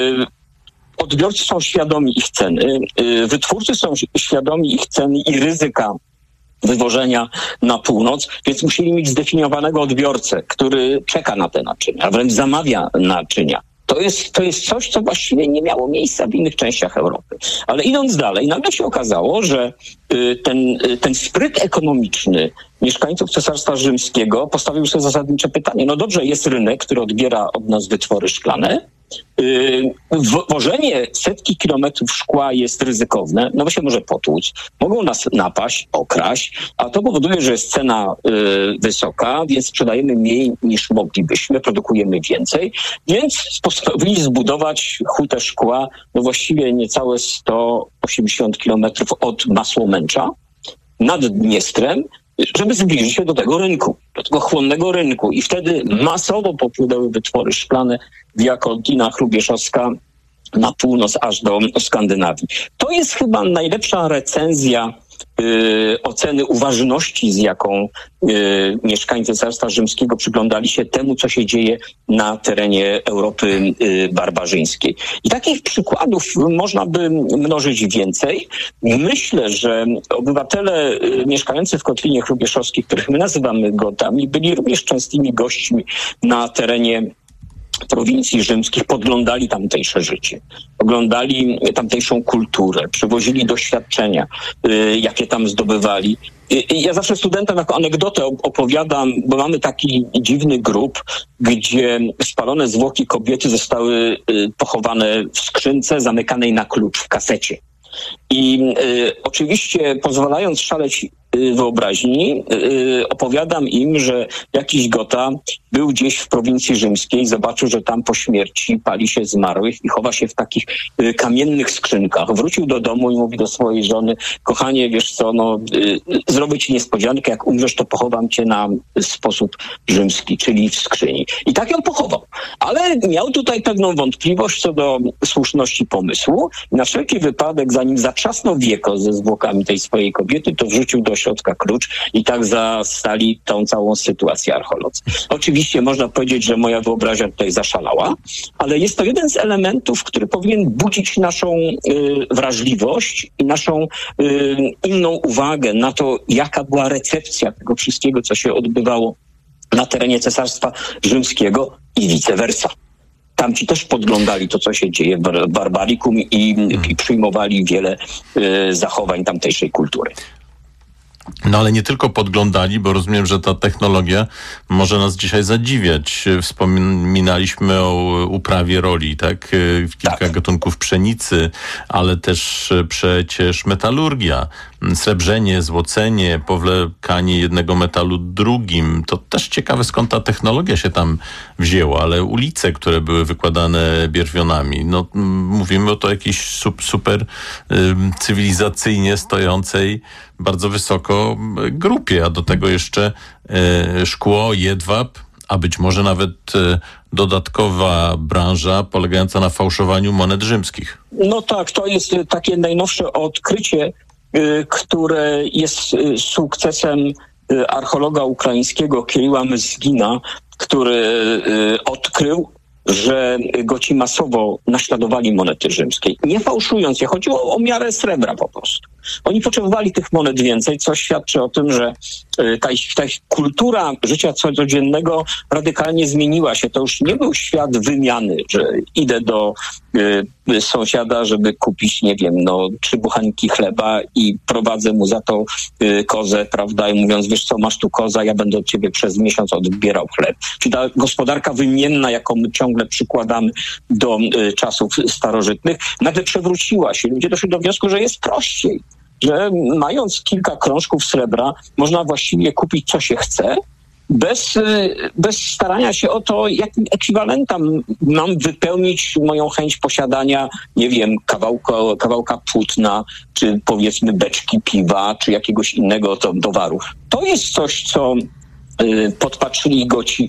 Odbiorcy są świadomi ich ceny, wytwórcy są świadomi ich ceny i ryzyka wywożenia na północ, więc musieli mieć zdefiniowanego odbiorcę, który czeka na te naczynia, a wręcz zamawia naczynia. To jest coś, co właściwie nie miało miejsca w innych częściach Europy. Ale idąc dalej, nagle się okazało, że ten spryt ekonomiczny mieszkańców Cesarstwa Rzymskiego postawił sobie zasadnicze pytanie. No dobrze, jest rynek, który odbiera od nas wytwory szklane. Wożenie setki kilometrów szkła jest ryzykowne, no bo się może potłuc, mogą nas napaść, okraść, a to powoduje, że jest cena wysoka, więc sprzedajemy mniej niż moglibyśmy, produkujemy więcej, więc postanowili zbudować hutę szkła, no właściwie niecałe 180 kilometrów od Masłomęcza nad Dniestrem, żeby zbliżyć się do tego rynku, do tego chłonnego rynku. I wtedy masowo popłynęły wytwory szklane via Cortina Hrubieszowska na północ aż do Skandynawii. To jest chyba najlepsza recenzja oceny uważności, z jaką mieszkańcy Cesarstwa Rzymskiego przyglądali się temu, co się dzieje na terenie Europy barbarzyńskiej. I takich przykładów można by mnożyć więcej. Myślę, że obywatele mieszkający w Kotlinie Hrubieszowskiej, których my nazywamy Gotami, byli również częstymi gośćmi na terenie prowincji rzymskich, podglądali tamtejsze życie, oglądali tamtejszą kulturę, przywozili doświadczenia, jakie tam zdobywali. Ja zawsze studentom jako anegdotę opowiadam, bo mamy taki dziwny grób, gdzie spalone zwłoki kobiety zostały pochowane w skrzynce zamykanej na klucz w kasecie. I oczywiście, pozwalając szaleć wyobraźni, opowiadam im, że jakiś Gota był gdzieś w prowincji rzymskiej, zobaczył, że tam po śmierci pali się zmarłych i chowa się w takich kamiennych skrzynkach. Wrócił do domu i mówi do swojej żony: kochanie, wiesz co, zrobię ci niespodziankę, jak umrzesz, to pochowam cię na sposób rzymski, czyli w skrzyni. I tak ją pochował. Ale miał tutaj pewną wątpliwość co do słuszności pomysłu. Na wszelki wypadek, zanim zatrzasnął wieko ze zwłokami tej swojej kobiety, to wrzucił do środka klucz i tak zastali tą całą sytuację archeolodzy. Oczywiście można powiedzieć, że moja wyobraźnia tutaj zaszalała, ale jest to jeden z elementów, który powinien budzić naszą wrażliwość i naszą inną uwagę na to, jaka była recepcja tego wszystkiego, co się odbywało na terenie Cesarstwa Rzymskiego i vice versa. Tamci też podglądali to, co się dzieje w Barbaricum i przyjmowali wiele zachowań tamtejszej kultury. No ale nie tylko podglądali, bo rozumiem, że ta technologia może nas dzisiaj zadziwiać. Wspominaliśmy o uprawie roli, tak? Kilka gatunków pszenicy, ale też przecież metalurgia, srebrzenie, złocenie, powlekanie jednego metalu drugim. To też ciekawe, skąd ta technologia się tam wzięła, ale ulice, które były wykładane bierwionami, no mówimy o to jakiejś super cywilizacyjnie stojącej bardzo wysoko grupie, a do tego jeszcze szkło, jedwab, a być może nawet dodatkowa branża polegająca na fałszowaniu monet rzymskich. No tak, to jest takie najnowsze odkrycie, które jest sukcesem archeologa ukraińskiego Kiryła Mezgina, który odkrył, że Goci masowo naśladowali monety rzymskie. Nie fałszując je, chodziło o miarę srebra po prostu. Oni potrzebowali tych monet więcej, co świadczy o tym, że ta kultura życia codziennego radykalnie zmieniła się. To już nie był świat wymiany, że idę do sąsiada, żeby kupić, 3 bochenki chleba i prowadzę mu za to kozę, prawda, i mówiąc: wiesz co, masz tu koza, ja będę od ciebie przez miesiąc odbierał chleb. Czyli ta gospodarka wymienna, jaką my ciągle przykładamy do czasów starożytnych, nagle przewróciła się. Ludzie doszli do wniosku, że jest prościej, że mając kilka krążków srebra można właściwie kupić, co się chce, bez starania się o to, jakim ekwiwalentem mam wypełnić moją chęć posiadania, kawałka płótna, czy powiedzmy beczki piwa, czy jakiegoś innego towaru. To jest coś, co podpatrzyli Goci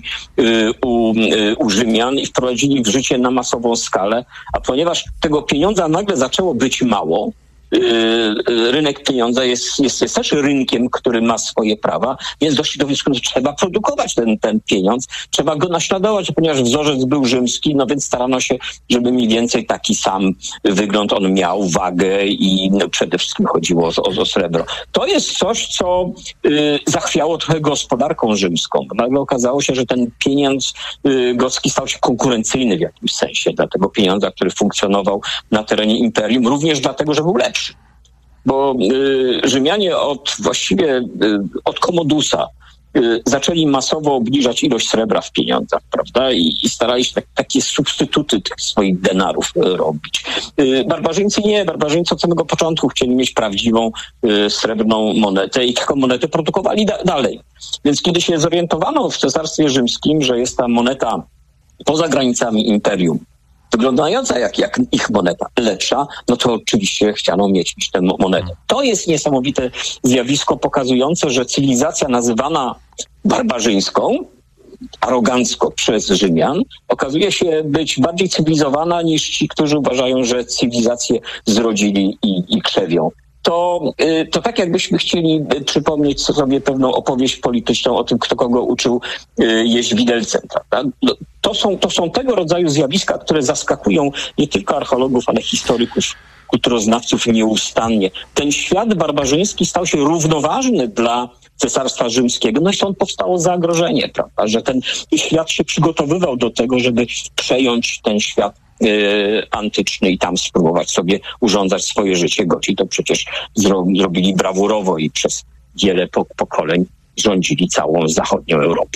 u Rzymian i wprowadzili w życie na masową skalę, a ponieważ tego pieniądza nagle zaczęło być mało, rynek pieniądza jest też rynkiem, który ma swoje prawa, więc doszli do wniosku, że trzeba produkować ten pieniądz, trzeba go naśladować, ponieważ wzorzec był rzymski, no więc starano się, żeby mniej więcej taki sam wygląd on miał, wagę i przede wszystkim chodziło o srebro. To jest coś, co zachwiało trochę gospodarką rzymską. Nagle okazało się, że ten pieniądz gocki stał się konkurencyjny w jakimś sensie dla tego pieniądza, który funkcjonował na terenie imperium, również dlatego, że był lepszy. Bo Rzymianie od Kommodusa zaczęli masowo obniżać ilość srebra w pieniądzach, prawda? I starali się takie substytuty tych swoich denarów robić. Barbarzyńcy od samego początku chcieli mieć prawdziwą srebrną monetę i taką monetę produkowali dalej. Więc kiedy się zorientowano w Cesarstwie Rzymskim, że jest ta moneta poza granicami imperium, wyglądająca jak ich moneta, lepsza, no to oczywiście chciano mieć tę monetę. To jest niesamowite zjawisko pokazujące, że cywilizacja nazywana barbarzyńską, arogancko przez Rzymian, okazuje się być bardziej cywilizowana niż ci, którzy uważają, że cywilizację zrodzili i krzewią. To tak jakbyśmy chcieli przypomnieć sobie pewną opowieść polityczną o tym, kto kogo uczył jeść widelcem, prawda? To są tego rodzaju zjawiska, które zaskakują nie tylko archeologów, ale historyków, kulturoznawców nieustannie. Ten świat barbarzyński stał się równoważny dla Cesarstwa Rzymskiego, no i stąd powstało zagrożenie, prawda? Że ten świat się przygotowywał do tego, żeby przejąć ten świat antyczny i tam spróbować sobie urządzać swoje życie. Goci to przecież zrobili brawurowo i przez wiele pokoleń rządzili całą zachodnią Europę.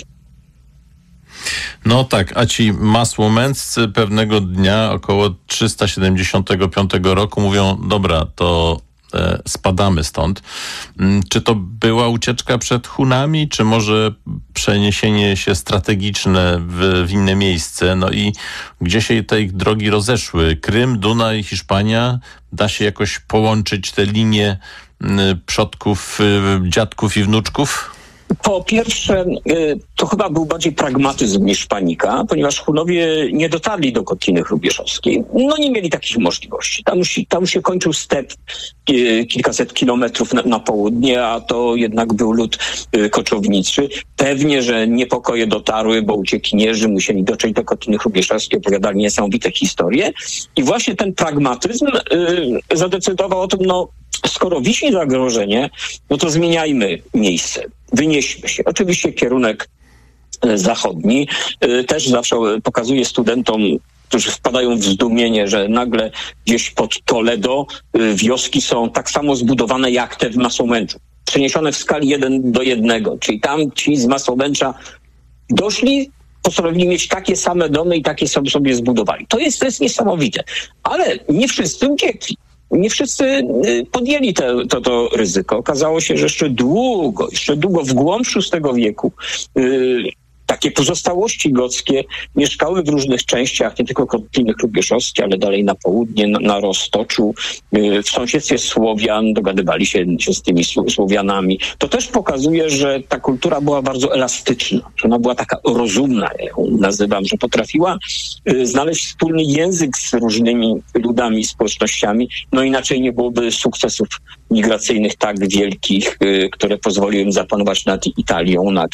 No tak, a ci masłomęccy pewnego dnia, około 375 roku, mówią, dobra, to spadamy stąd. Czy to była ucieczka przed Hunami, czy może przeniesienie się strategiczne w inne miejsce? No i gdzie się te ich drogi rozeszły? Krym, Dunaj, Hiszpania? Da się jakoś połączyć te linie przodków, dziadków i wnuczków? Po pierwsze, to chyba był bardziej pragmatyzm niż panika, ponieważ Hunowie nie dotarli do Kotliny Hrubieszowskiej. No nie mieli takich możliwości. Tam się kończył step kilkaset kilometrów na południe, a to jednak był lud koczowniczy. Pewnie, że niepokoje dotarły, bo uciekinierzy musieli dotrzeć do Kotliny Hrubieszowskiej, opowiadali niesamowite historie. I właśnie ten pragmatyzm zadecydował o tym, no skoro wisi zagrożenie, no to zmieniajmy miejsce. Wynieśmy się. Oczywiście kierunek zachodni też zawsze pokazuje studentom, którzy wpadają w zdumienie, że nagle gdzieś pod Toledo wioski są tak samo zbudowane jak te w Masomęczu. Przeniesione w skali 1:1. Czyli tam ci z Masomęcza doszli, postanowili mieć takie same domy i takie sobie zbudowali. To jest niesamowite. Ale nie wszyscy uciekli. Nie wszyscy podjęli to ryzyko. Okazało się, że jeszcze długo w głąb VI wieku takie pozostałości gockie mieszkały w różnych częściach, nie tylko Kotliny Hrubieszowskiej, ale dalej na południe, na Roztoczu, w sąsiedztwie Słowian, dogadywali się z tymi Słowianami. To też pokazuje, że ta kultura była bardzo elastyczna, że ona była taka rozumna, ja ją nazywam, że potrafiła znaleźć wspólny język z różnymi ludami i społecznościami, no inaczej nie byłoby sukcesów migracyjnych tak wielkich, które pozwoliły im zapanować nad Italią, nad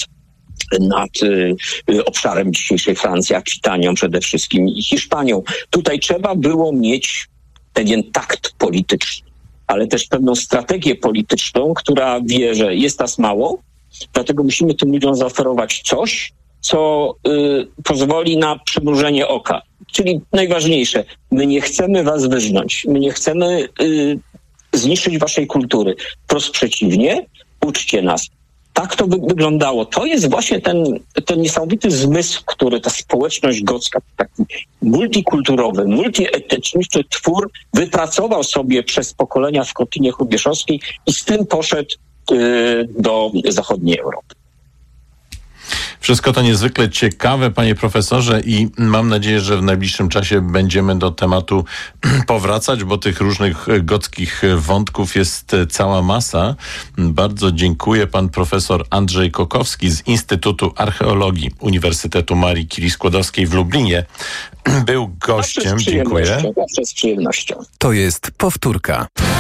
obszarem dzisiejszej Francji, Akwitanią przede wszystkim i Hiszpanią. Tutaj trzeba było mieć pewien takt polityczny, ale też pewną strategię polityczną, która wie, że jest nas mało, dlatego musimy tym ludziom zaoferować coś, co pozwoli na przymrużenie oka. Czyli najważniejsze, my nie chcemy was wyżnąć, my nie chcemy zniszczyć waszej kultury. Wprost przeciwnie, uczcie nas. Tak to wyglądało. To jest właśnie ten niesamowity zmysł, który ta społeczność gocka, taki multikulturowy, multietyczny twór wypracował sobie przez pokolenia w Kotlinie Hrubieszowskiej i z tym poszedł do zachodniej Europy. Wszystko to niezwykle ciekawe, panie profesorze, i mam nadzieję, że w najbliższym czasie będziemy do tematu powracać, bo tych różnych gockich wątków jest cała masa. Bardzo dziękuję. Pan profesor Andrzej Kokowski z Instytutu Archeologii Uniwersytetu Marii Curie-Skłodowskiej w Lublinie był gościem. Dziękuję. Z przyjemnością. To jest powtórka.